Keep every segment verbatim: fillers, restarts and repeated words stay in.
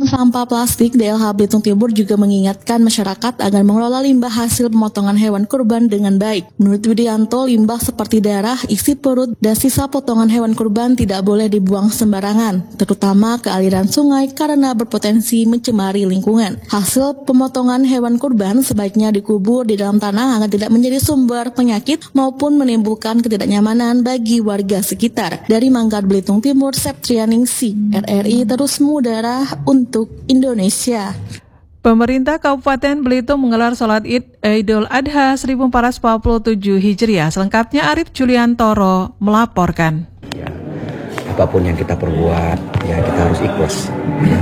Sampah Plastik D L H Belitung Timur juga mengingatkan masyarakat agar mengelola limbah hasil pemotongan hewan kurban dengan baik. Menurut Widianto, limbah seperti darah, isi perut, dan sisa potongan hewan kurban tidak boleh dibuang sembarangan, terutama ke aliran sungai karena berpotensi mencemari lingkungan. Hasil pemotongan hewan kurban sebaiknya dikubur di dalam tanah agar tidak menjadi sumber penyakit maupun menimbulkan ketidaknyamanan bagi warga sekitar. Dari Manggar Belitung Timur, Septrianingsih, R R I terus mengudara untuk Indonesia. Pemerintah Kabupaten Belitung menggelar sholat Id Idul Adha seribu empat ratus empat puluh tujuh Hijriah. Selengkapnya Arif Juliantoro melaporkan. Ya, apapun yang kita perbuat, ya kita harus ikhlas. Ya.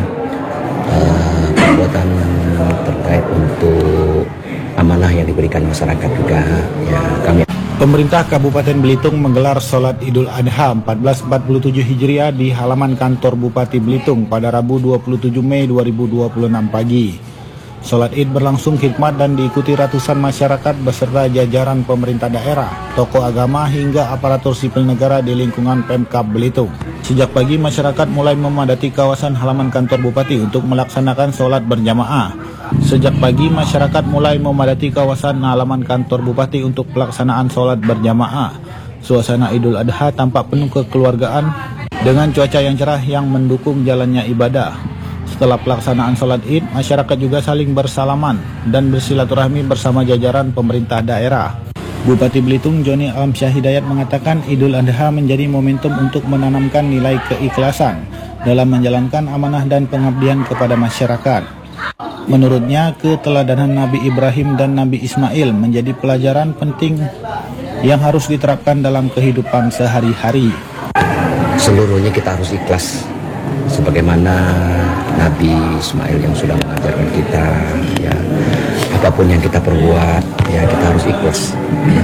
Uh, perbuatan terkait untuk amanah yang diberikan masyarakat juga, ya kami. Pemerintah Kabupaten Belitung menggelar sholat Idul Adha seribu empat ratus empat puluh tujuh Hijriah di halaman kantor Bupati Belitung pada Rabu dua puluh tujuh Mei dua ribu dua puluh enam pagi. Sholat Id berlangsung khidmat dan diikuti ratusan masyarakat beserta jajaran pemerintah daerah, tokoh agama hingga aparatur sipil negara di lingkungan Pemkab Belitung. Sejak pagi masyarakat mulai memadati kawasan halaman kantor Bupati untuk melaksanakan sholat berjamaah. Sejak pagi masyarakat mulai memadati kawasan halaman kantor Bupati untuk pelaksanaan sholat berjamaah. Suasana Idul Adha tampak penuh kekeluargaan dengan cuaca yang cerah yang mendukung jalannya ibadah. Setelah pelaksanaan sholat Id, masyarakat juga saling bersalaman dan bersilaturahmi bersama jajaran pemerintah daerah. Bupati Belitung Joni Alamsyah Hidayat mengatakan Idul Adha menjadi momentum untuk menanamkan nilai keikhlasan dalam menjalankan amanah dan pengabdian kepada masyarakat. Menurutnya, keteladanan Nabi Ibrahim dan Nabi Ismail menjadi pelajaran penting yang harus diterapkan dalam kehidupan sehari-hari. Seluruhnya kita harus ikhlas, sebagaimana Nabi Ismail yang sudah mengajarkan kita, ya apapun yang kita perbuat, ya kita harus ikhlas. Ya.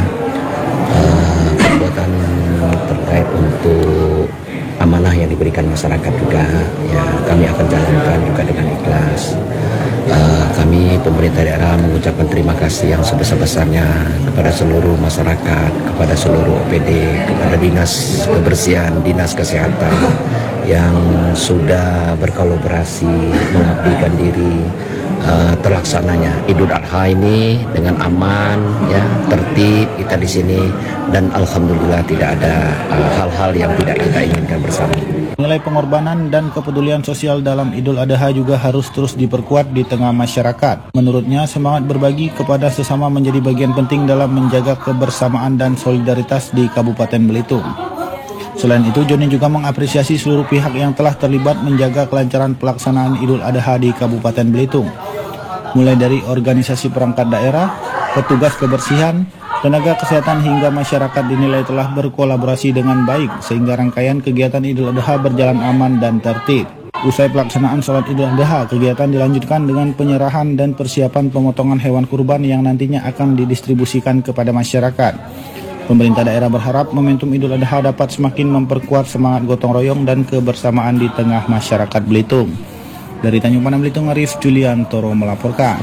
Uh, perbuatan terkait untuk amanah yang diberikan masyarakat juga, ya kami akan jalankan juga dengan ikhlas. Uh, kami pemerintah daerah mengucapkan terima kasih yang sebesar-besarnya kepada seluruh masyarakat, kepada seluruh O P D, kepada dinas kebersihan, dinas kesehatan yang sudah berkolaborasi mengabdikan diri uh, terlaksananya Idul Adha ini dengan aman, ya tertib kita di sini, dan alhamdulillah tidak ada uh, hal-hal yang tidak kita inginkan bersama. Nilai pengorbanan dan kepedulian sosial dalam Idul Adha juga harus terus diperkuat di tengah masyarakat. Menurutnya, semangat berbagi kepada sesama menjadi bagian penting dalam menjaga kebersamaan dan solidaritas di Kabupaten Belitung. Selain itu, Joni juga mengapresiasi seluruh pihak yang telah terlibat menjaga kelancaran pelaksanaan Idul Adha di Kabupaten Belitung. Mulai dari organisasi perangkat daerah, petugas kebersihan, tenaga kesehatan hingga masyarakat dinilai telah berkolaborasi dengan baik sehingga rangkaian kegiatan Idul Adha berjalan aman dan tertib. Usai pelaksanaan sholat Idul Adha, kegiatan dilanjutkan dengan penyerahan dan persiapan pemotongan hewan kurban yang nantinya akan didistribusikan kepada masyarakat. Pemerintah daerah berharap momentum Idul Adha dapat semakin memperkuat semangat gotong royong dan kebersamaan di tengah masyarakat Belitung. Dari Tanjung Pandan Belitung, Arif Juliantoro melaporkan.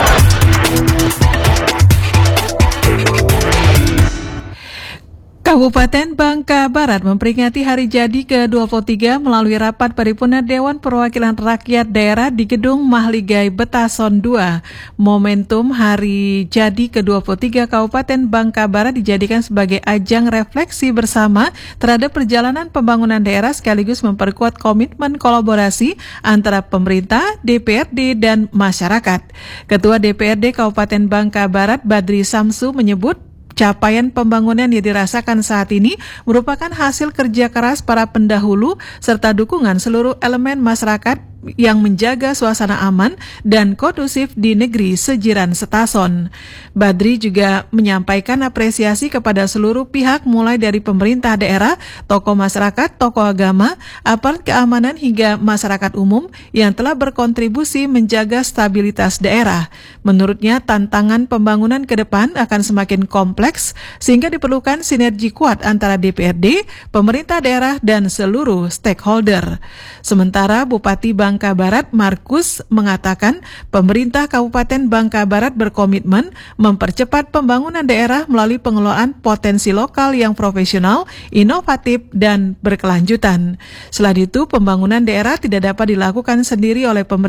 Kabupaten Bangka Barat memperingati Hari Jadi ke dua puluh tiga melalui rapat paripurna Dewan Perwakilan Rakyat Daerah di Gedung Mahligai Betason dua. Momentum Hari Jadi ke dua puluh tiga Kabupaten Bangka Barat dijadikan sebagai ajang refleksi bersama terhadap perjalanan pembangunan daerah sekaligus memperkuat komitmen kolaborasi antara pemerintah, D P R D, dan masyarakat. Ketua D P R D Kabupaten Bangka Barat, Badri Samsu, menyebut capaian pembangunan yang dirasakan saat ini merupakan hasil kerja keras para pendahulu serta dukungan seluruh elemen masyarakat yang menjaga suasana aman dan kondusif di negeri sejiran Setason. Badri juga menyampaikan apresiasi kepada seluruh pihak mulai dari pemerintah daerah, tokoh masyarakat, tokoh agama, aparat keamanan hingga masyarakat umum yang telah berkontribusi menjaga stabilitas daerah. Menurutnya, tantangan pembangunan ke depan akan semakin kompleks sehingga diperlukan sinergi kuat antara D P R D, pemerintah daerah, dan seluruh stakeholder. Sementara Bupati Bangka Barat Markus mengatakan pemerintah Kabupaten Bangka Barat berkomitmen mempercepat pembangunan daerah melalui pengelolaan potensi lokal yang profesional, inovatif, dan berkelanjutan. Selain itu, pembangunan daerah tidak dapat dilakukan sendiri oleh pemerintah